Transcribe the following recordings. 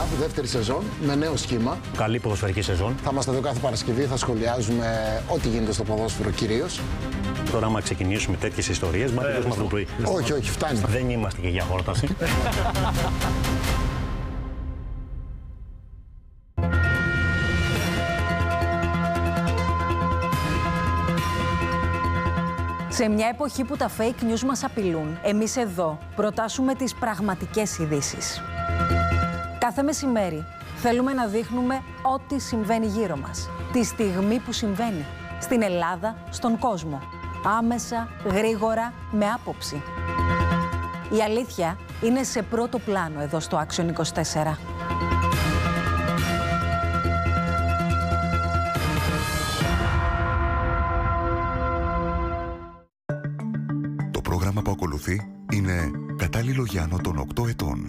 Cup, δεύτερη σεζόν, με νέο σχήμα. Καλή ποδοσφαιρική σεζόν. Θα είμαστε εδώ κάθε Παρασκευή, θα σχολιάζουμε ό,τι γίνεται στο ποδόσφαιρο κυρίως. Τώρα, άμα ξεκινήσουμε τέτοιες ιστορίες, μα δεν το πρωί. Όχι, όχι, φτάνει. Δεν είμαστε και για χόρταση. Σε μια εποχή που τα fake news μας απειλούν, εμείς εδώ προτάσουμε τις πραγματικές ειδήσεις. Κάθε μεσημέρι θέλουμε να δείχνουμε ό,τι συμβαίνει γύρω μας. Τη στιγμή που συμβαίνει. Στην Ελλάδα, στον κόσμο. Άμεσα, γρήγορα, με άποψη. Η αλήθεια είναι σε πρώτο πλάνο εδώ στο Action 24. Το πρόγραμμα που ακολουθεί είναι κατάλληλο για άνω των 8 ετών.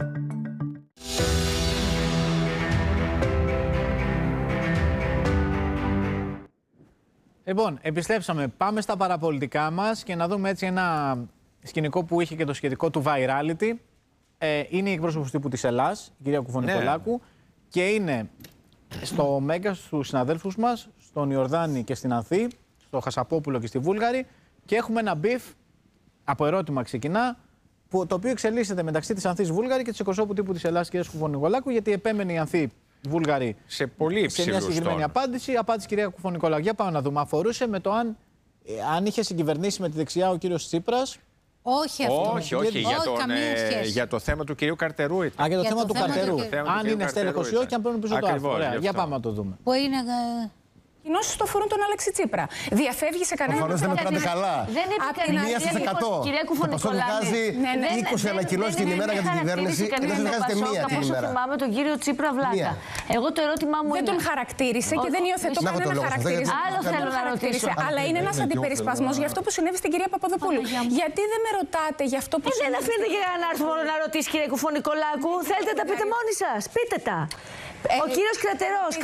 Λοιπόν, επιστρέψαμε. Πάμε στα παραπολιτικά μας και να δούμε έτσι ένα σκηνικό που είχε και το σχετικό του virality. Είναι η εκπρόσωπος τύπου της Ελλάς, η κυρία Κουφωνικολάκου, και είναι στο Μέγκα στους συναδέλφους μας, στον Ιορδάνη και στην Ανθή, στο Χασαπόπουλο και στη Βούλγαρη, και έχουμε ένα μπιφ, από ερώτημα ξεκινά, το οποίο εξελίσσεται μεταξύ της Ανθής Βούλγαρη και της εκπροσώπου τύπου της Ελλάς, κυρίας Κουφωνικολάκου, γιατί επέμενε η Ανθή Βούλγαρη σε πολύ σε μια συγκεκριμένη απάντηση. Απάντηση κυρία Κουφωνικολάκου. Για πάμε να δούμε. Αφορούσε με το αν είχε συγκυβερνήσει με τη δεξιά ο κύριος Τσίπρας. Όχι αυτό. Όχι, για το θέμα του κυρίου Καρτερού. Για το θέμα του Καρτερού. Αν είναι στέλεχος ή όχι, αν παίρνουν πίσω το άρθρο. Για πάμε να το δούμε. Που είναι. Κοινώσεις το αφορούν τον Αλέξη Τσίπρα. Διαφεύγει σε κανένα τρόπο. Προφανώς δεν μετράτε καλά. Δεν Μία στις 100. Κυρία Κουφωνικολάκου. Το βγάζει 20 ανακοινώσεις την ημέρα για την κυβέρνηση και δεν βγάζετε μία την ημέρα. Θυμάμαι τον κύριο Τσίπρα Βλάκα. Εγώ το ερώτημά μου είναι. Δεν τον χαρακτήρισε και δεν υιοθετώ κανένα χαρακτήρισμα. Άλλο θέλω να ρωτήσω. Αλλά είναι ένας αντιπερισπασμός για αυτό που συνέβη στην κυρία Παπαδοπούλου. Γιατί δεν με ρωτάτε για αυτό που συνέβη? Δεν αφήνετε και κανέναν άρθρο να ρωτήσει, κυρία Κουφωνικολάκου. Θέλετε τα πείτε μόνοι σας. Πείτε τα. Ο κύριος Καρτερός.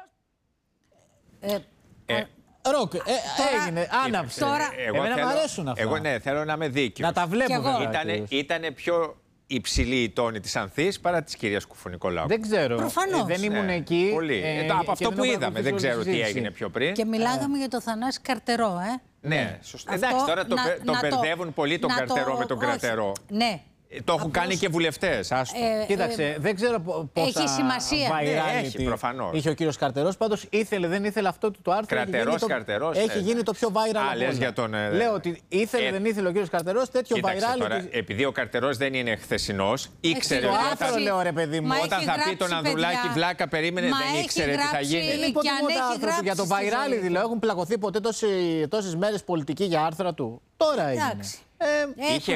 Ροκ, έγινε, άναψε. Εμένα μου αρέσουν αυτά. Εγώ ναι, θέλω να είμαι δίκαιος. Να τα βλέπω. Ήτανε πιο υψηλή η τόνη της Ανθής παρά της κυρίας Κουφωνικολάκου. Δεν ξέρω. Προφανώς. Δεν ήμουν εκεί. Πολύ. Από αυτό που είδαμε, δεν ξέρω τι έγινε πιο πριν. Και μιλάγαμε για το Θανάση Καρτερό, Ναι, σωστά. Εντάξει, τώρα το μπερδεύουν πολύ τον Καρτερό με τον Κρατερό. Ναι. Το έχουν κάνει και βουλευτές. Κοίταξε, δεν ξέρω πόσα έχει σημασία. Έχει προφανώς. Είχε ο κύριος Καρτερός, πάντως ήθελε, δεν ήθελε αυτό το άρθρο. Καρτερός. Έχει γίνει το πιο viral. Για τον, λέω ότι ήθελε, δεν ήθελε ο κύριος Καρτερός, τέτοιο viral. Τώρα, επειδή ο Καρτερός δεν είναι χθεσινός, ήξερε ότι λέω, ρε παιδί μου, όταν θα πει τον Ανδρουλάκη βλάκα, περίμενε, δεν ήξερε τι θα γίνει. Δεν είπε τίποτα για το viral, δηλαδή έχουν πλακωθεί ποτέ τόσες μέρες πολιτικοί για άρθρα του. Τώρα έγινε. Είχε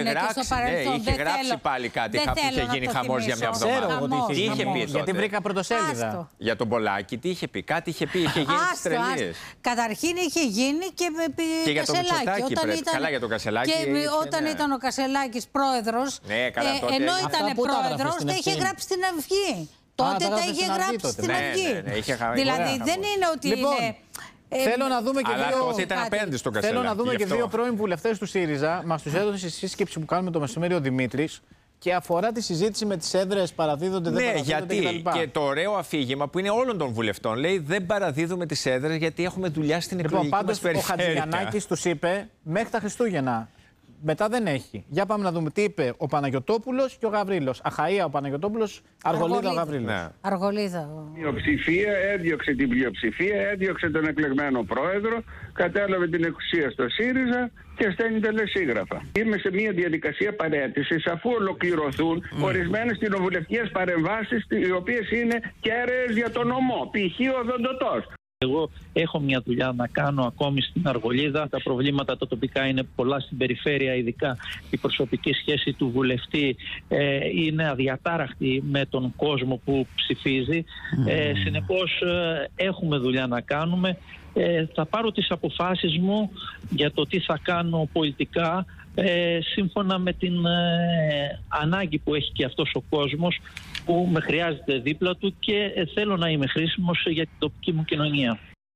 γράψει πάλι κάτι. Είχε γίνει χαμός για μια εβδομάδα. Τι είχε πει? Γιατί βρήκα πρωτοσέλιδα. Για τον Πολάκη, τι είχε πει? Κάτι είχε πει, είχε γίνει τις τρελίες. Καταρχήν είχε γίνει και για τον Μητσοτάκη. Καλά, για τον Κασελάκη. Και όταν ήταν ο Κασελάκης πρόεδρος, ενώ ήταν πρόεδρος, τα είχε γράψει στην Αυγή. Τότε τα είχε γράψει στην Αυγή. Δηλαδή δεν είναι ότι είναι. Θέλω να δούμε και Θέλω να δούμε και δύο πρώην βουλευτές του ΣΥΡΙΖΑ. Μας τους έδωσε στη σύσκεψη που κάνουμε το μεσημέρι ο Δημήτρης. Και αφορά τη συζήτηση με τις έδρες, παραδίδονται, δεν παραδίδονται κτλ. Και το ωραίο αφήγημα που είναι όλων των βουλευτών λέει δεν παραδίδουμε τις έδρες γιατί έχουμε δουλειά στην εκλογική μας περιφέρεια. Ο Χατζηγιαννάκης τους είπε μέχρι τα Χριστούγεννα. Μετά δεν έχει. Για πάμε να δούμε τι είπε ο Παναγιωτόπουλος και ο Γαβρίλος. Αχαΐα ο Παναγιωτόπουλος, Αργολίδα ο Γαβρίλος. Ναι. Αργολίδα. Η πλειοψηφία έδιωξε την πλειοψηφία, έδιωξε τον εκλεγμένο πρόεδρο, κατέλαβε την εξουσία στο ΣΥΡΙΖΑ και στέλνει τελεσίγραφα. Είμαι σε μια διαδικασία παραίτησης αφού ολοκληρωθούν ορισμένες κοινοβουλευτικές παρεμβάσεις οι οποίες είναι κέραίες για τον νομό. Π.χ. ο Οδοντοτός. Εγώ έχω μια δουλειά να κάνω ακόμη στην Αργολίδα. Τα προβλήματα τα τοπικά είναι πολλά στην περιφέρεια, ειδικά η προσωπική σχέση του βουλευτή είναι αδιατάραχτη με τον κόσμο που ψηφίζει. Συνεπώς έχουμε δουλειά να κάνουμε. Θα πάρω τις αποφάσεις μου για το τι θα κάνω πολιτικά σύμφωνα με την ανάγκη που έχει και αυτός ο κόσμος που με χρειάζεται δίπλα του και θέλω να είμαι χρήσιμος για την τοπική μου κοινωνία.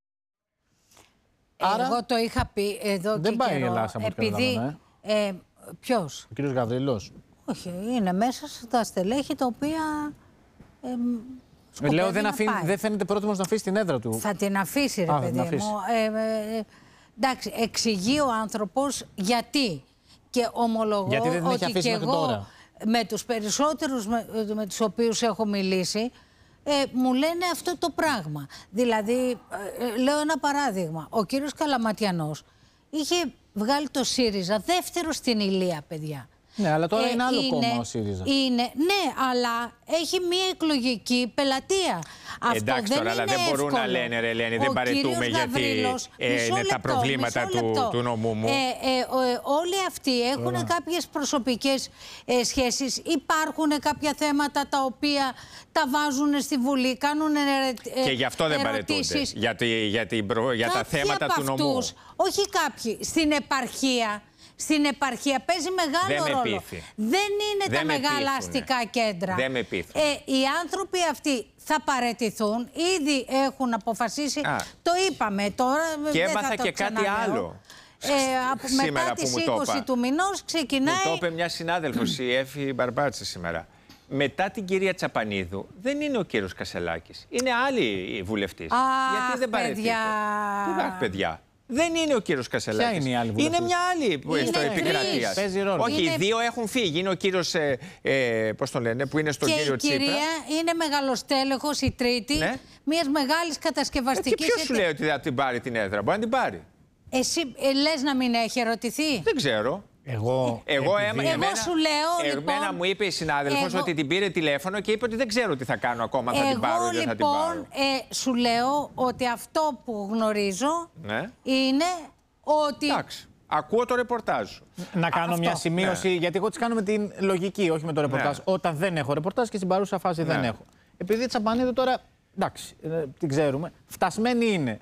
Άρα, εγώ το είχα πει εδώ δεν και πάει καιρό, η Ελλάδα από επειδή... Ποιος? Ο κύριος Γαβρίλος. Όχι, είναι μέσα στα στελέχη τα οποία Λέω δεν φαίνεται πρόθυμος να αφήσει την έδρα του. Θα την αφήσει, ρε παιδί μου. Εντάξει, εξηγεί ο άνθρωπος γιατί. Και ομολογώ γιατί δεν ότι και εγώ με τους περισσότερους με τους οποίους έχω μιλήσει μου λένε αυτό το πράγμα. Δηλαδή, λέω ένα παράδειγμα. Ο κύριος Καλαματιανός είχε βγάλει το ΣΥΡΙΖΑ δεύτερο στην Ηλία, παιδιά. Ναι, αλλά τώρα είναι άλλο κόμμα ο ΣΥΡΙΖΑ. Ναι, αλλά έχει μία εκλογική πελατεία. Εντάξει τώρα, αλλά δεν μπορούν να λένε, ρε Ελένη, δεν παρετούμε γιατί είναι τα προβλήματα του νομού μου. Όλοι αυτοί έχουν κάποιες προσωπικές σχέσεις. Υπάρχουν κάποια θέματα τα οποία τα βάζουν στη Βουλή, κάνουν ερωτήσεις. Και γι' αυτό δεν παρετούνται, για τα θέματα του νομού. Όχι κάποιοι, στην επαρχία παίζει μεγάλο ρόλο. Δεν είναι τα μεγάλα αστικά κέντρα. Δεν με πείθουν. Οι άνθρωποι αυτοί θα παραιτηθούν. Ήδη έχουν αποφασίσει. Το είπαμε τώρα. Και έμαθα και κάτι άλλο. Μετά τις 20 του μηνός ξεκινάει. Μου το είπε μια συνάδελφος, η Εύη Μπαρμπάτση σήμερα. Μετά την κυρία Τσαπανίδου δεν είναι ο κύριος Κασελάκης. Είναι άλλοι βουλευτές. Γιατί δεν παραιτείται. Παιδιά. Δεν είναι ο κύριος Κασελάκης. Ποια είναι η άλλη βουλευτής? Είναι μια άλλη στο επικρατεία. Παίζει ρόλο. Όχι, οι δύο έχουν φύγει. Είναι ο κύριος, πώς τον λένε, που είναι στον κύριο Τσίπρα. Και η κυρία είναι μεγαλοστέλεχος, η τρίτη, μιας μεγάλης κατασκευαστικής. Και ποιος σου λέει ότι θα την πάρει την έδρα? Μπορεί να την πάρει. Εσύ λες να μην έχει ερωτηθεί? Δεν ξέρω. Εγώ σου λέω, εμένα μου είπε η συνάδελφος ότι την πήρε τηλέφωνο και είπε ότι δεν ξέρω τι θα κάνω ακόμα, θα την πάρω ή δεν θα την πάρω. Σου λέω ότι αυτό που γνωρίζω είναι ότι... Εντάξει, ακούω το ρεπορτάζ σου. Να κάνω μια σημείωση, γιατί εγώ τις κάνω με την λογική, όχι με το ρεπορτάζ. Όταν δεν έχω ρεπορτάζ και στην παρούσα φάση δεν έχω. Επειδή Τσαπανίδου τώρα, εντάξει, την ξέρουμε, φτασμένη είναι.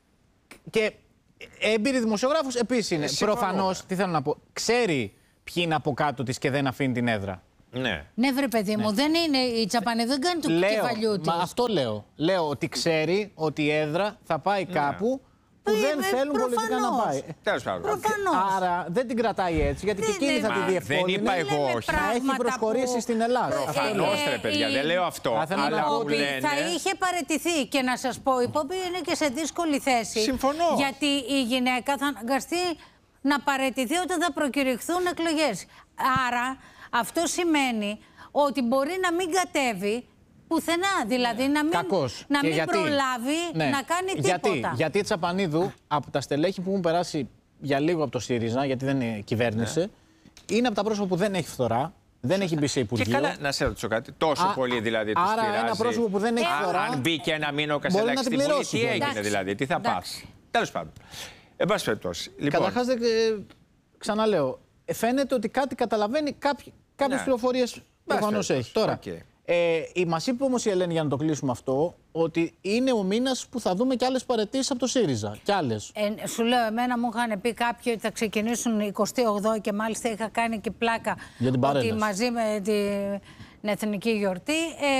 Και έμπειρη δημοσιογράφος επίσης είναι. Προφανώς, τι θέλω να πω, ξέρει ποιοι είναι από κάτω της και δεν αφήνει την έδρα. Ναι, βρε παιδί μου, δεν είναι η Τσαπανίδου, δεν κάνει του κεφαλιού της. Μα αυτό λέω. Λέω ότι ξέρει ότι η έδρα θα πάει κάπου που δεν θέλουν πολιτικά να πάει. Προφανώς. Άρα δεν την κρατάει έτσι, γιατί και εκείνη θα τη διευκόλυνε. Δεν είπα εγώ όχι. Να έχει προσχωρήσει στην Ελλάδα. Προφανώς, ρε παιδιά, δεν λέω αυτό. Αλλά θα είχε παραιτηθεί και να σας πω, η Πόπη είναι και σε δύσκολη θέση. Συμφωνώ. Γιατί η γυναίκα θα αναγκαστεί να παραιτηθεί όταν θα προκηρυχθούν εκλογές. Άρα αυτό σημαίνει ότι μπορεί να μην κατέβει πουθενά, δηλαδή να μην προλάβει να κάνει τίποτα. Γιατί η Τσαπανίδου, από τα στελέχη που έχουν περάσει για λίγο από το ΣΥΡΙΖΑ, γιατί δεν κυβέρνησε, είναι από τα πρόσωπα που δεν έχει φθορά, δεν έχει μπει σε Υπουργείο. Και καλά, να σε ρωτήσω κάτι, τόσο πολύ δηλαδή τους πειράζει. Άρα ένα πρόσωπο που δεν έχει φθορά. Αν μπήκε ένα μήνα ο Κασελάκης στην Βουλή, τι έγινε δηλαδή, τι θα πάθει. Τέλος πάντων. Εν πάση περιπτώσει. Καταρχάς, ξαναλέω, φαίνεται ότι κάτι καταλαβαίνει, κάποιες πληροφορίες προφανώς έχει. Τώρα. Μας είπε όμως η Ελένη, για να το κλείσουμε αυτό, ότι είναι ο μήνας που θα δούμε και άλλες παραιτήσεις από το ΣΥΡΙΖΑ. Κι άλλες. Σου λέω, εμένα μου είχαν πει κάποιοι ότι θα ξεκινήσουν 28 και μάλιστα είχα κάνει και πλάκα ότι μαζί με την εθνική γιορτή.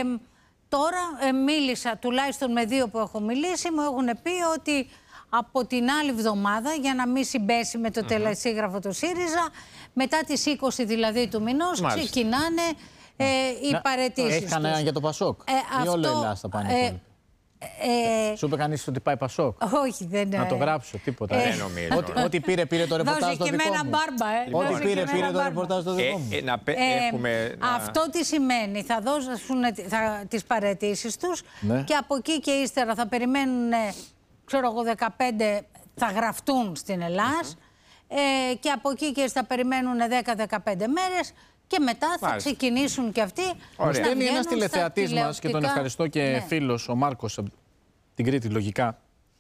Τώρα μίλησα τουλάχιστον με δύο που έχω μιλήσει, μου έχουν πει ότι από την άλλη εβδομάδα, για να μην συμπέσει με το τελεσίγραφο του ΣΥΡΙΖΑ, μετά τις 20 δηλαδή του μηνός, ξεκινάνε οι παραιτήσεις. Έχει κανέναν για το ΠΑΣΟΚ ή όλο η Ελλάδα θα πάνε? Σου είπε κανείς ότι πάει ΠΑΣΟΚ? Όχι, δεν είναι. Να το γράψω, τίποτα. Δεν νομίζω. Ό,τι πήρε το ρεπορτάζ το δικό μου. Ό,τι πήρε το ρεπορτάζ το δικό μου. Αυτό τι σημαίνει? Θα δώσουν τις παραιτήσεις τους και από εκεί και ύστερα θα περιμένουν, ξέρω εγώ, 15 θα γραφτούν στην Ελλάδα και από εκεί και θα περιμένουν 10-15 μέρες. Και μετά θα ξεκινήσουν και αυτοί. Μου στέλνει ένας τηλεθεατής μας και τον ευχαριστώ και φίλος, ο Μάρκος από την Κρήτη, λογικά,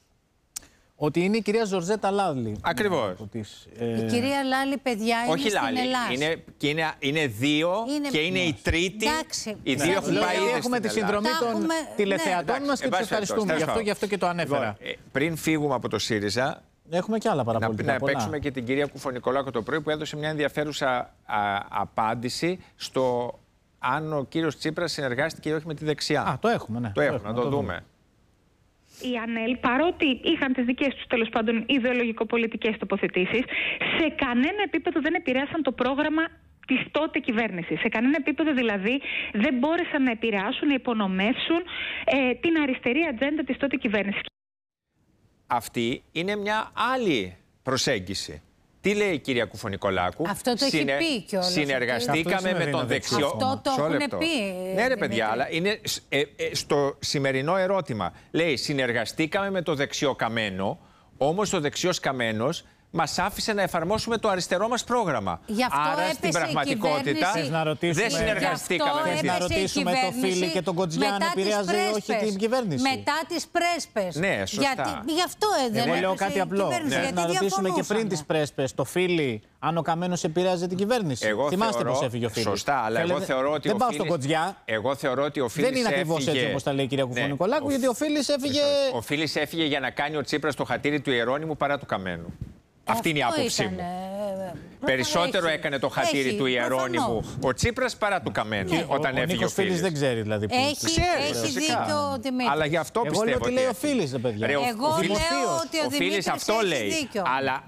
ότι είναι η κυρία Ζορζέτα Λάλη. Ακριβώς. Η κυρία Λάλη, παιδιά, είναι στην Ελλάδα. Είναι δύο και είναι η τρίτη. Οι δύο έχουν πάει. Έχουμε τη συνδρομή των τηλεθεατών μας και τους ευχαριστούμε. Γι' αυτό και το ανέφερα. Πριν φύγουμε από το ΣΥΡΙΖΑ, έχουμε και άλλα παραπολιτικά. Να παίξουμε και την κυρία Κουφωνικολάκο το πρωί, που έδωσε μια ενδιαφέρουσα απάντηση στο αν ο κύριος Τσίπρας συνεργάστηκε ή όχι με τη δεξιά. Το έχουμε, ναι. Το έχουμε, να το δούμε. Η ΑΝΕΛ, παρότι είχαν τις δικές τους τέλος πάντων ιδεολογικο-πολιτικές τοποθετήσεις, σε κανένα επίπεδο δεν επηρέασαν το πρόγραμμα της τότε κυβέρνησης. Σε κανένα επίπεδο δηλαδή δεν μπόρεσαν να επηρεάσουν, να υπονομεύσουν την αριστερή ατζέντα της τότε κυβέρνησης. Αυτή είναι μια άλλη προσέγγιση. Τι λέει η κυρία Κουφωνικολάκου? Αυτό το έχει πει κιόλας. Συνεργαστήκαμε με τον δεξιό. Αυτό το έχουν πει. Ναι, ρε παιδιά, αλλά είναι στο σημερινό ερώτημα. Λέει, συνεργαστήκαμε με το δεξιοκαμένο, όμως ο δεξιός καμένος μας άφησε να εφαρμόσουμε το αριστερό μας πρόγραμμα. Άρα στην πραγματικότητα δεν συνεργαστήκαμε. Να ρωτήσουμε το Φίλι και τον Κοτζιά αν επηρέαζε ή όχι την κυβέρνηση. Μετά τις πρέσπες. Ναι, σωστά. Γι' αυτό δεν εγώ λέω κάτι απλό. Να ρωτήσουμε και πριν τις πρέσπες το Φίλι αν ο Καμένος επηρέαζε την κυβέρνηση. Θυμάστε πώς έφυγε ο Φίλι. Σωστά, αλλά εγώ θεωρώ ότι δεν πάω στον Κοτζιά. Εγώ θεωρώ ότι ο Φίλις δεν είναι ακριβώς έτσι όπως τα λέει η κυρία Κουφωνικολάκου, γιατί ο Φίλις έφυγε. Ο Φίλις έφυγε για να κάνει ο Τσίπρας το χατήρι του Ιερώνυμου παρά του Καμένου. Αυτή είναι η άποψή μου. Περισσότερο έκανε το χατήρι του Ιερώνυμου ο Τσίπρας παρά του Καμένου όταν έφυγε ο Φίλης. Δεν ξέρει δηλαδή. Έχει δίκιο ο Δημήτρης. Αλλά γι' αυτό πιστεύω. Εγώ λέω ότι λέει ο Φίλης, παιδιά. Εγώ λέω ότι ο Φίλης αυτό λέει. Αλλά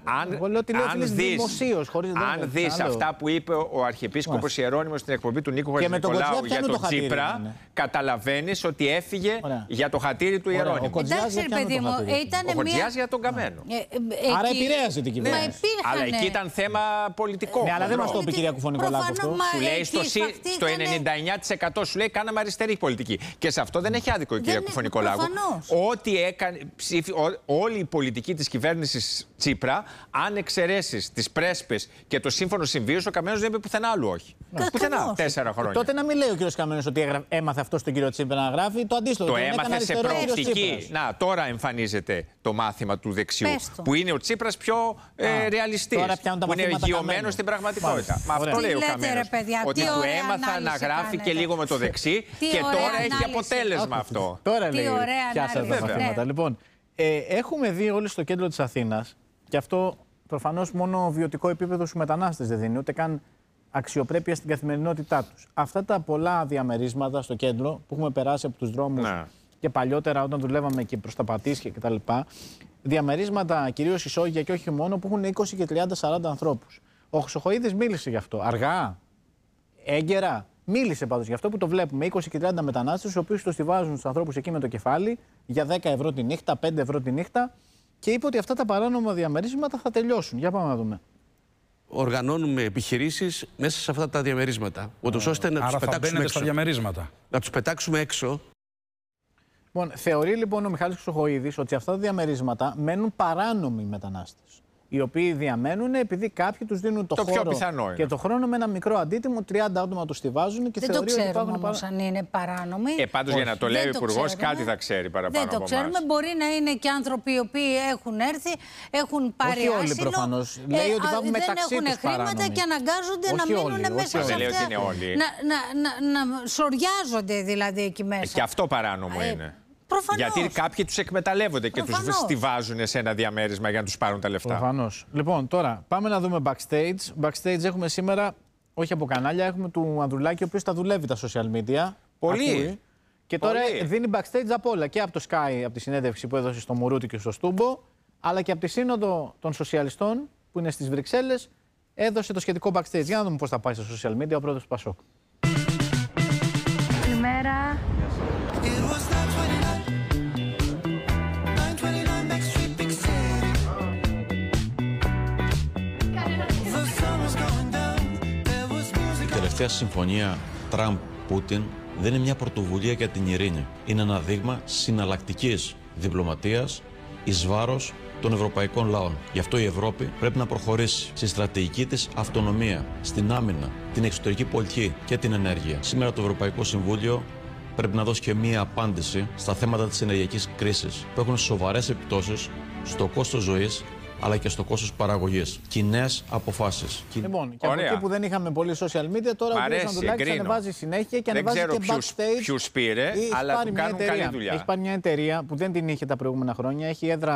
αν δεις αυτά που είπε ο Αρχιεπίσκοπος Ιερώνυμος στην εκπομπή του Νίκου Χατζηνικολάου για τον Τσίπρα, καταλαβαίνεις ότι έφυγε για το χατήρι του Ιερώνυμου. Εντάξει, παιδί μου, ο Κοτζιάς για τον Καμένο. Άρα επηρέασε την κυβέρνηση. Αλλά εκεί ήταν θέμα πολιτικό. Ναι, αλλά δεν μας το είπε η κυρία Κουφωνικολάκου αυτό. Σου λέει στο 99% σου λέει κάναμε αριστερή πολιτική. Και σε αυτό δεν έχει άδικο η κυρία Κουφωνικολάκου. Ό,τι έκανε, όλη η πολιτική της κυβέρνησης Τσίπρα, αν εξαιρέσεις τις πρέσπες και το σύμφωνο συμβίωση, ο Καμένος δεν είπε πουθενά άλλου όχι. Πουθενά, 4 χρόνια. Τότε να μην λέει ο κύριος Καμένος ότι έμαθε αυτό στον κύριο Τσίπρα να γράφει, το αντίστοιχο. Το έμαθε σε προοπτική. Να, τώρα εμφανίζεται το μάθημα του δεξιού. Που είναι ο Τσίπρας πιο ρεαλιστής. Που είναι εγγυωμένος στην πραγματικότητα. Μα αυτό λέει ο Καμένος. Ότι του έμαθα να γράφει και λίγο με το δεξί και τώρα έχει αποτέλεσμα αυτό. Τώρα λέει πιάσατε τα μαθήματα. Λοιπόν, έχουμε δει όλοι στο κέντρο της Αθήνας, και αυτό προφανώς μόνο βιωτικό επίπεδο στους μετανάστες δεν δίνει, ούτε καν αξιοπρέπεια στην καθημερινότητά τους. Αυτά τα πολλά διαμερίσματα στο κέντρο που έχουμε περάσει από τους δρόμους και παλιότερα όταν δουλεύαμε και προς τα Πατήσια κτλ. Διαμερίσματα κυρίως ισόγεια και όχι μόνο που έχουν 20 και 30-40 ανθρώπους. Ο Χρυσοχοΐδης μίλησε γι' αυτό. Αργά, έγκαιρα. Μίλησε πάντως γι' αυτό που το βλέπουμε. 20 και 30 μετανάστες, οι οποίους το στιβάζουν στους ανθρώπους εκεί με το κεφάλι για 10 ευρώ τη νύχτα, 5 ευρώ τη νύχτα, και είπε ότι αυτά τα παράνομα διαμερίσματα θα τελειώσουν. Για πάμε να δούμε. Οργανώνουμε επιχειρήσεις μέσα σε αυτά τα διαμερίσματα, ούτως ώστε να τους πετάξουμε έξω. Στα διαμερίσματα. Να τους πετάξουμε έξω. Λοιπόν, θεωρεί λοιπόν ο Μιχάλης Χρυσοχοΐδης ότι σε αυτά τα διαμερίσματα μένουν παράνομοι μετανάστες. Οι οποίοι διαμένουν επειδή κάποιοι τους δίνουν το χώρο και το χρόνο με ένα μικρό αντίτιμο, 30 άτομα το στηβάζουν και θεωρεί ότι υπάρχουν όμως αν είναι παράνομοι. Πάντως για να το λέει ο Υπουργός κάτι θα ξέρει παραπάνω. Δεν το ξέρουμε. Μπορεί να είναι και άνθρωποι οι οποίοι έχουν έρθει, έχουν πάρει άσυλο. Όχι όλοι προφανώς. Λέει ότι υπάρχουν μεταξύ τους δεν έχουν χρήματα και αναγκάζονται να μείνουν μέσα σε αυτά. Να σοριάζονται δηλαδή εκεί μέσα. Και αυτό παράνομο είναι. Προφανώς. Γιατί κάποιοι τους εκμεταλλεύονται και τους στιβάζουν σε ένα διαμέρισμα για να τους πάρουν τα λεφτά. Προφανώς. Λοιπόν, τώρα πάμε να δούμε backstage. Backstage έχουμε σήμερα, όχι από κανάλια, έχουμε του Ανδρουλάκη, ο οποίος τα δουλεύει τα social media. Πολύ. Και τώρα δίνει backstage από όλα. Και από το Sky, από τη συνέντευξη που έδωσε στο Μουρούτη και στο Στούμπο, αλλά και από τη Σύνοδο των Σοσιαλιστών που είναι στις Βρυξέλλες, έδωσε το σχετικό backstage. Για να δούμε πώς θα πάει στα social media ο πρόεδρος του Πασόκ. Καλημέρα. Η τελευταία συμφωνία Τραμπ-Πούτιν δεν είναι μια πρωτοβουλία για την ειρήνη. Είναι ένα δείγμα συναλλακτικής διπλωματίας εις βάρος των ευρωπαϊκών λαών. Γι' αυτό η Ευρώπη πρέπει να προχωρήσει στη στρατηγική της αυτονομία, στην άμυνα, την εξωτερική πολιτική και την ενέργεια. Σήμερα το Ευρωπαϊκό Συμβούλιο πρέπει να δώσει και μία απάντηση στα θέματα της ενεργειακής κρίσης που έχουν σοβαρές επιπτώσεις στο κόστος ζωής αλλά και στο κόστος παραγωγής. Κοινές αποφάσεις. Λοιπόν, και από εκεί που δεν είχαμε πολύ social media, τώρα ο κ. Ανδρουλάκης ανεβάζει συνέχεια και ανεβάζει και backstage. Ποιους πήρε, αλλά του κάνουν καλή δουλειά. Έχει πάρει μια εταιρεία που δεν την είχε τα προηγούμενα χρόνια. Έχει έδρα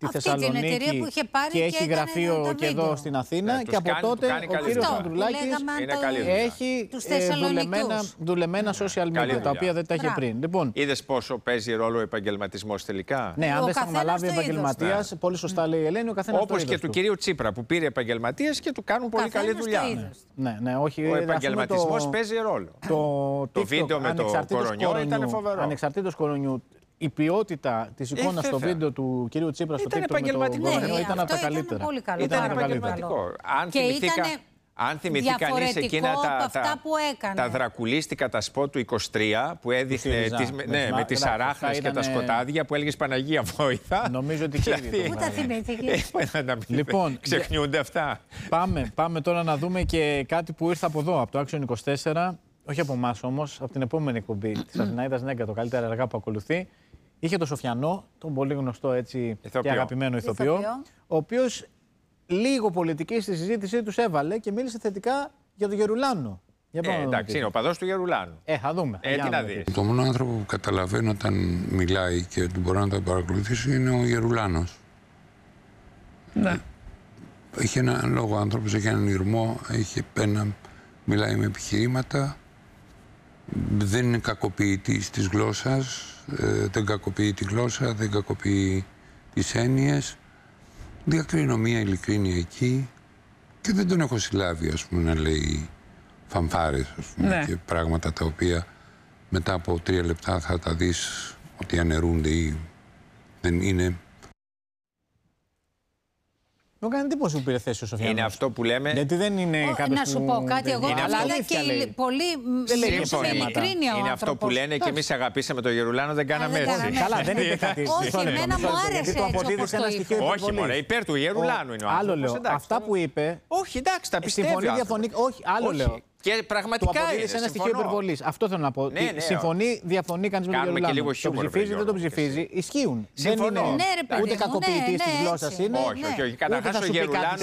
τη Θεσσαλονίκη και έχει γραφείο και εδώ στην Αθήνα. Και από τότε ο κύριος Ανδρουλάκης έχει δουλεμένα social media, τα οποία δεν τα είχε πριν. Είδες πόσο παίζει ρόλο ο επαγγελματισμός τελικά? Ναι, αν δεν σε αναλάβει επαγγελματίας, πολύ σωστά λέει η Ελένη, ο καθένας. Όπως και του κυρίου Τσίπρα που πήρε επαγγελματίες και του κάνουν πολύ καλή δουλειά. Ναι, όχι, ο επαγγελματισμός παίζει ρόλο. Το βίντεο με το κορονιό ήταν φοβερό. Ανεξαρτήτως κορονιού, η ποιότητα της εικόνας στο βίντεο του κυρίου Τσίπρα στο TikTok ήταν από τα καλύτερα. Ήταν επαγγελματικό. Αν θυμηθεί κανείς εκείνα τα δρακουλίστικα τα σποτ του 23 που έδειχνε με τις αράχνες και τα σκοτάδια που έλεγες Παναγία βοήθα. Νομίζω ότι πού τα θυμήθηκε? Λοιπόν, ξεχνιούνται αυτά. Πάμε τώρα να δούμε και κάτι που ήρθε από εδώ, από το Action 24. Όχι από εμάς όμως, από την επόμενη εκπομπή της Αθηναίδας Νέγκα, το καλύτερα αργά που ακολουθεί. Είχε το Σοφιανό, τον πολύ γνωστό έτσι και αγαπημένο ηθοποιό, ο οποίος λίγο πολιτική στη συζήτησή τους έβαλε και μίλησε θετικά για τον Γερουλάνο. Εντάξει, είναι ο παδός του Γερουλάνου. Θα δούμε. Τι να δεις. Το μόνο άνθρωπο που καταλαβαίνω όταν μιλάει και μπορώ να τον παρακολουθήσω είναι ο Γερουλάνος. Ναι. Έχει έναν λόγο, ο άνθρωπος έχει έναν ηρμό, μιλάει με επιχειρήματα, δεν είναι κακοποιητής της γλώσσας, δεν κακοποιεί τη γλώσσα, δεν κακοποιεί τις έννοιες. Διακρίνω μία ειλικρίνεια εκεί και δεν τον έχω συλλάβει, ας πούμε, να λέει φανφάρες, ας πούμε, και πράγματα τα οποία μετά από 3 λεπτά θα τα δεις ότι αναιρούνται ή δεν είναι. Μου έκανε εντύπωση που πήρε θέση ο Σοφιανός. Είναι αυτό που λέμε. Γιατί δεν είναι κάποιος να σου πω κάτι, εγώ είναι και πολύ ειλικρίνεια. Είναι αυτό που λένε και εμείς αγαπήσαμε τον Γερουλάνο, δεν κάναμε έτσι. Καλά, δεν είπε κάτι. Όχι, εμένα μου άρεσε έτσι όπως το είπε. Όχι, μωρέ, υπέρ του Γερουλάνου είναι ο άνθρωπος. Άλλο λέω, αυτά που είπε. Όχι, εντάξει, τα πιστεύει. Συμφωνεί, διαφωνεί. Όχι, άλλο λέω. Και πραγματικά είναι ένα στοιχείο υπερβολής. Αυτό θέλω να πω. Συμφωνεί, διαφωνεί κανείς με τον Γερουλάνο. Το ψηφίζει, δεν το ψηφίζει. Ισχύουν. Δεν είναι ούτε κακοποιητής της γλώσσας είναι. Όχι. Καταρχάς ο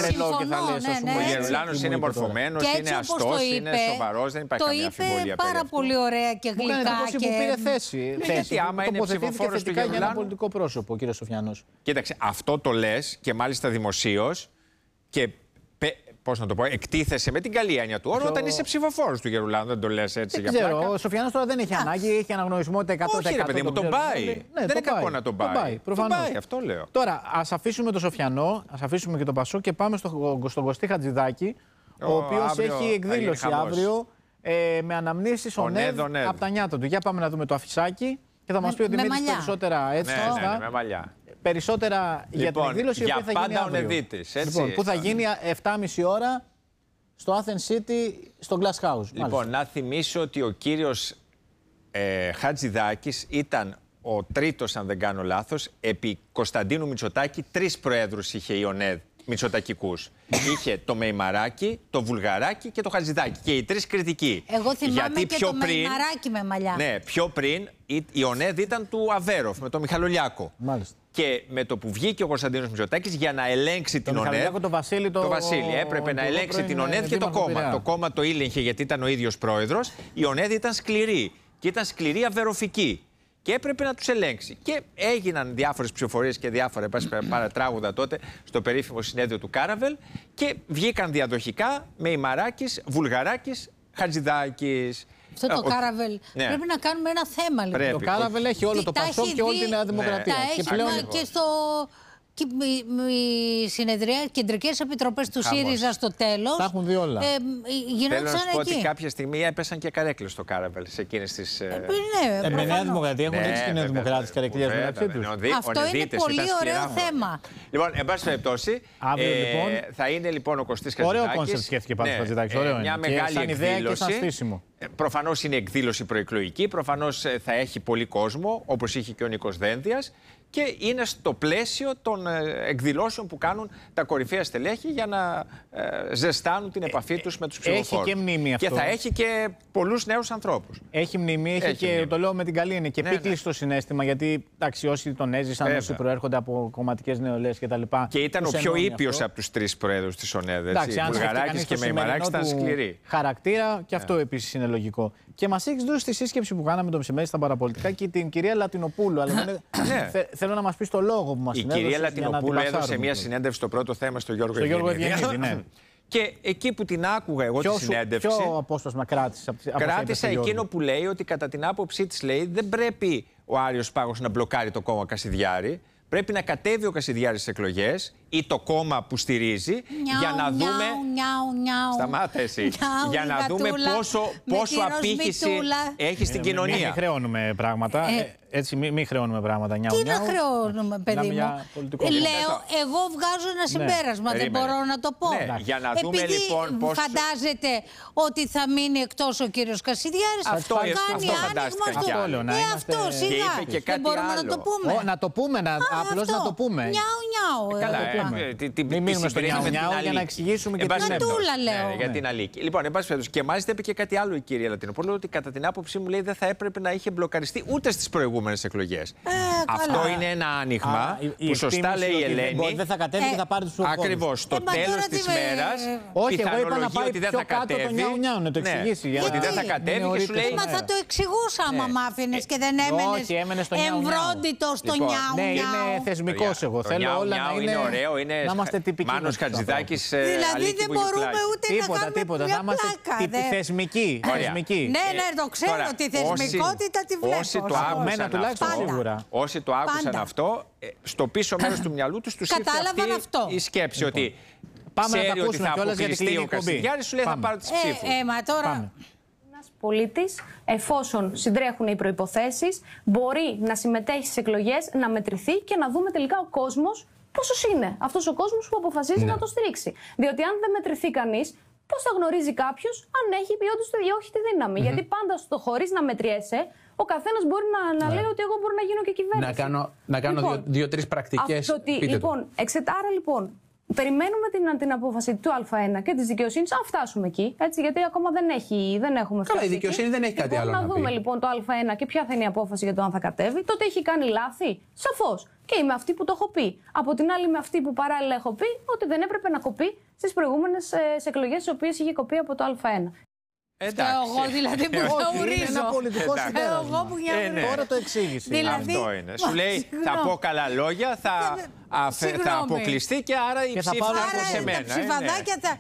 Γερουλάνος είναι μορφωμένος, είναι αστός, είναι σοβαρός, δεν υπάρχει καμία αμφιβολία. Το είπε πάρα πολύ ωραία και γλυκά. Που πήρε θέση. Γιατί άμα είναι ψηφοφόρος του Γερουλάνου. Για ένα πολιτικό πρόσωπο, κύριε Σοφιανός. Κοίταξε, αυτό το λες και μάλιστα δημοσίως και. Πώς να το πω, εκτίθεσαι με την καλή έννοια του όρου όταν είσαι ψηφοφόρος του Γερουλάνου. Δεν το λες έτσι για πλάκα. Ο Σοφιανός τώρα δεν έχει ανάγκη, έχει αναγνωρισιμότητα 100%. Όχι, ρε παιδί μου, τον πάει. Δεν είναι κακό να τον πάει. Προφανώς. Αυτό λέω. Τώρα, ας αφήσουμε τον Σοφιανό, ας αφήσουμε και τον Πασό και πάμε στον Κωστή Χατζηδάκη, ο οποίος έχει εκδήλωση αύριο με αναμνήσεις ΟΝΕΔ από τα νιάτα του. Για πάμε να δούμε το αφισάκι και θα μας πει ο Δημήτρης περισσότερα έτσι. Ναι, με μαλλιά. Περισσότερα για την εκδήλωση για που θα γίνει αύριο. Λοιπόν, που θα γίνει 7.30 ώρα στο Athens City, στο Glass House. Λοιπόν, να θυμίσω ότι ο κύριος Χατζηδάκης ήταν ο τρίτος, αν δεν κάνω λάθος, επί Κωνσταντίνου Μητσοτάκη. 3 προέδρους είχε η ΟΝΕΔ μητσοτακικούς. Είχε το Μεϊμαράκι, το Βουλγαράκι και το Χατζηδάκη. Και οι 3 κριτικοί. Εγώ θυμάμαι και το Μεϊμαράκι με μαλλιά. Ναι, πιο πριν η ΟΝΕΔ ήταν του Αβέροφ με τον Μιχαλολιάκο. Μάλιστα. Και με το που βγήκε ο Κωνσταντίνος Μητσοτάκης για να ελέγξει την ΟΝΕΔ. Το Βασίλη έπρεπε να ελέγξει την ΟΝΕΔ και το κόμμα. Το κόμμα το ήλεγχε γιατί ήταν ο ίδιος πρόεδρος. Η ΟΝΕΔ ήταν σκληρή. Και ήταν σκληρή αβεροφική. Και έπρεπε να τους ελέγξει. Και έγιναν διάφορες ψηφοφορίες και διάφορα παρατράγουδα τότε στο περίφημο συνέδριο του Κάραβελ. Και βγήκαν διαδοχικά Μεϊμαράκης, Βουλγαράκης, Χατζηδάκης. Αυτό το Κάραβελ πρέπει να κάνουμε ένα θέμα. Λοιπόν. Το Κάραβελ έχει όλο το Πασόκ και όλη τη Νέα Δημοκρατία. Και πλέον και στο. Και οι κεντρικές επιτροπές του ΣΥΡΙΖΑ στο τέλος. Τα έχουν δει όλα. Θέλω να σου πω ότι κάποια στιγμή έπεσαν και καρέκλες στο Κάραβελ σε εκείνες τις. Με Νέα Δημοκρατία έχουν ρίξει και Νέα Δημοκράτη καρεκλίες μεταξύ τους. Αυτό είναι πολύ ωραίο θέμα. Λοιπόν, εν πάση περιπτώσει. Θα είναι λοιπόν ο Κωστής Χατζηδάκης. Ωραίο κόνσεπτ σκέφτηκε πάντως ο Χατζηδάκης. Μια μεγάλη εκδήλωση. Προφανώς είναι εκδήλωση προεκλογική. Προφανώς θα έχει πολύ κόσμο, όπως είχε και ο Νίκος Δένδιας. Και είναι στο πλαίσιο των εκδηλώσεων που κάνουν τα κορυφαία στελέχη για να ζεστάνουν την επαφή τους με τους ψηφοφόρους. Έχει και μνήμη αυτό. Και θα έχει και πολλούς νέους ανθρώπους. Έχει μνήμη, έχει και μνήμη. Το λέω με την καλή είναι και πίκλιστο συναίσθημα, γιατί εντάξει, όσοι τον έζησαν, όσοι προέρχονται από κομματικές νεολαίες κτλ. Και ήταν ο πιο ήπιος από τους 3 προέδρους της ΟΝΕΔ. Βουλγαράκης και Μεϊμαράκης ήταν σκληροί. Χαρακτήρα και αυτό επίσης είναι λογικό. Και μας έχεις δώσει τη σύσκεψη που κάναμε το μεσημέρι στα παραπολιτικά και την κυρία Λατινοπούλου. Αλλά θέλω να μας πεις το λόγο που μας συνέδωσε. Η κυρία Λατινοπούλου έδωσε μια συνέντευξη στο πρώτο θέμα στο Γιώργο Ευγενίδη. Ναι. Και εκεί που την άκουγα εγώ τη συνέντευξη. Ποιο απόσπασμα κράτησε? Κράτησα εκείνο που λέει ότι κατά την άποψή της, λέει, δεν πρέπει ο Άριος Πάγος να μπλοκάρει το κόμμα Κασιδιάρη. Πρέπει να κατέβει ο Κασιδιάρης στις εκλογές ή το κόμμα που στηρίζει για να δούμε. Σταμάτα εσύ. Για να δούμε πόσο απήχηση έχει στην κοινωνία. Μην χρεώνουμε πράγματα. Έτσι, μην χρεώνουμε πράγματα. Τι να χρεώνουμε, παιδί μου. Λέω, εγώ βγάζω ένα συμπέρασμα. Δεν μπορώ να το πω. Για να δούμε λοιπόν πώς. Φαντάζεται ότι θα μείνει εκτός ο κύριος Κασιδιάρης. Αυτό φαντάστηκα. Αυτό σιγά. Δεν μπορούμε να το πούμε. Να το πούμε, απλώς να το πούμε. Μην μείνουμε στο νιάου για να εξηγήσουμε και την για την αλήκη. Λοιπόν, εν πάση περιπτώσει, και μάλιστα είπε και κάτι άλλο η κυρία Λατινοπούλου, ότι κατά την άποψή μου, λέει, δεν θα έπρεπε να είχε μπλοκαριστεί ούτε στις προηγούμενες εκλογές. Αυτό είναι ένα άνοιγμα που σωστά λέει η Ελένη. Δεν θα κατέβει και θα πάρει τους ψηφοφόρους. Ακριβώς. Στο τέλος της μέρας πιθανολογεί ότι δεν θα κατέβει. Να το εξηγήσει. Ότι δεν θα κατέβει και σου λέει. Μα θα το εξηγούσα άμα μ' άφηνες και δεν έμενες εμβρόντιτο στο νιάου. Ναι, είναι θεσμικός εγώ. Θέλω όλα να είναι ωραίο. Να είμαστε τυπικοί. Μάνος Χατζηδάκης. Δηλαδή δεν μπορούμε ούτε να κάνουμε μια πλάκα. Θεσμικοί. Ναι, το ξέρω. Τη θεσμικότητα τη βλέπω. Όσοι το άκουσαν αυτό, στο πίσω μέρος του μυαλού τους ήρθε αυτή η σκέψη ότι ξέρει ότι θα αποκλειστεί ο Κασιδιάρης, σου λέει θα πάρω τις ψήφους. Ένας πολίτης, εφόσον συντρέχουν οι προϋποθέσεις, μπορεί να συμμετέχει στις εκλογές, να μετρηθεί και να δούμε τελικά ο κόσμος πόσος είναι αυτός ο κόσμος που αποφασίζει να το στηρίξει. Διότι αν δεν μετρηθεί κανείς, πώς θα γνωρίζει κάποιος αν έχει όντως ή όχι τη δύναμη. Γιατί πάντα στο χωρίς να μετριέσαι, ο καθένας μπορεί να λέει ότι εγώ μπορώ να γίνω και κυβέρνηση. Να κάνω δύο-τρεις πρακτικές. Λοιπόν, άρα λοιπόν, περιμένουμε την απόφαση του Α1 και της δικαιοσύνης, αν φτάσουμε εκεί. Έτσι, γιατί ακόμα δεν έχουμε φτάσει. Καλά, η δικαιοσύνη δεν έχει κάτι άλλο να δούμε λοιπόν το Α1 και ποια θα είναι η απόφαση για το αν θα κατέβει. Τότε έχει κάνει λάθη. Σαφώς. Και είμαι αυτή που το έχω πει. Από την άλλη, είμαι αυτή που παράλληλα έχω πει ότι δεν έπρεπε να κοπεί στις προηγούμενες εκλογές, στις οποίες είχε κοπεί από το Α1. Εγώ δηλαδή που θα ουρίζω. Είναι ένα πολιτικό συμπέρασμα. Τώρα το εξήγησε. Αυτό είναι. Σου λέει θα πω καλά λόγια, θα αποκλειστεί και άρα η ψήφα θα έρθει σε μένα. Τα ψηφαδάκια θα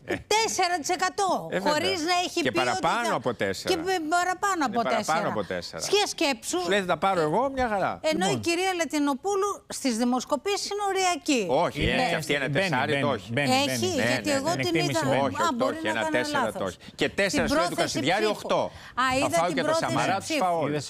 4% χωρίς να έχει πει. Και παραπάνω από 4. Και παραπάνω από 4. Σκέψου. Σου λέει θα τα πάρω εγώ, μια χαρά. Ενώ η κυρία Λατινοπούλου στις δημοσκοπήσεις είναι ωριακή. Όχι, και αυτή ένα 4 το όχι. Έχει, γιατί εγώ την είδα. Όχι, ένα 4 το όχι. Και 4 σου λέει του Κασιδιάρη 8. Θα φάω και το Σαμαρά, τους φάω όλες.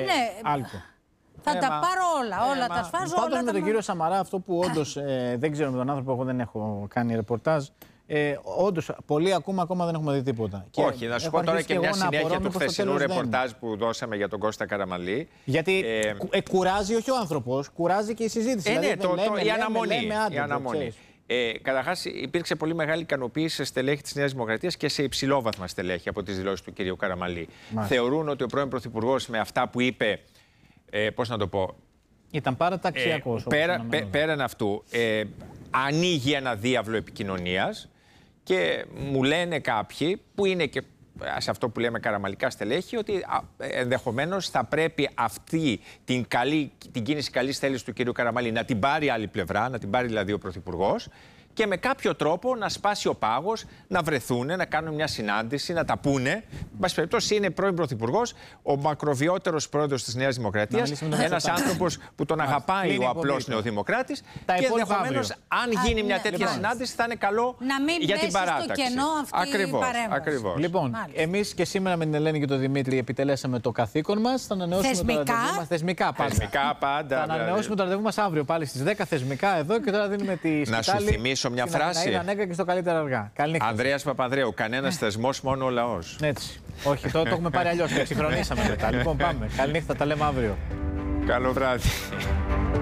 Θα τα πάρω όλα τα σφάζω όλα. Πάντως με τον κύριο Σαμαρά, αυτό που όντως δεν ξέρω με τον άνθρωπο, εγώ δεν έχω κάνει ρεπορτάζ, όντως πολλοί ακόμα δεν έχουμε δει τίποτα. Όχι, να σου πω τώρα και μια συνέχεια του χθεσινού ρεπορτάζ που δώσαμε για τον Κώστα Καραμανλή. Γιατί κουράζει όχι ο άνθρωπος, κουράζει και η συζήτηση. Η αναμονή. Καταρχάς, υπήρξε πολύ μεγάλη ικανοποίηση σε στελέχη της Νέας Δημοκρατίας και σε υψηλόβαθμα στελέχη από τις δηλώσεις του κ. Καραμανλή. Θεωρούν ότι ο πρώην Πρωθυπουργός με αυτά που είπε. Πώς να το πω. Ήταν παραταξιακός. Πέραν αυτού, ανοίγει ένα διάβλο επικοινωνίας και μου λένε κάποιοι που είναι και σε αυτό που λέμε καραμαλικά στελέχη, ότι ενδεχομένως θα πρέπει αυτή την κίνηση καλής θέλησης του κ. Καραμανλή να την πάρει άλλη πλευρά, να την πάρει δηλαδή ο Πρωθυπουργός, και με κάποιο τρόπο να σπάσει ο πάγος, να βρεθούν, να κάνουν μια συνάντηση, να τα πούνε. Εν πάση περιπτώσει, είναι πρώην Πρωθυπουργός, ο μακροβιότερος πρόεδρος της Νέας Δημοκρατίας, ένας άνθρωπος που τον αγαπάει ο απλός νεοδημοκράτης. Και ενδεχομένως, αν γίνει μια τέτοια συνάντηση, θα είναι καλό για την παράταξη. Ακριβώς. Λοιπόν, εμείς και σήμερα με την Ελένη και τον Δημήτρη επιτελέσαμε το καθήκον μας. Θα ανανεώσουμε το ραντεβού μας. Θεσμικά πάντα. Θα ανανεώσουμε το ραντεβού μας αύριο πάλι στις 10 θεσμικά εδώ και τώρα δίνουμε τη σκητάλη. Να σου θυμίσω μια φράση. Και στο καλύτερα αργά. Ανδρέας Παπανδρέου, κανένας θεσμός, μόνο ο λαός. Έτσι. Όχι, το έχουμε πάρει αλλιώς. Το εξυγχρονίσαμε μετά. Λοιπόν, πάμε. Καληνύχτα, τα λέμε αύριο. Καλό βράδυ.